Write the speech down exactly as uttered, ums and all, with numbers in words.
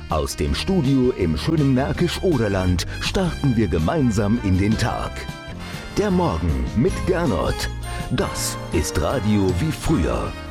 Aus dem Studio im schönen Märkisch-Oderland starten wir gemeinsam in den Tag. Der Morgen mit Gernot. Das ist Radio wie früher.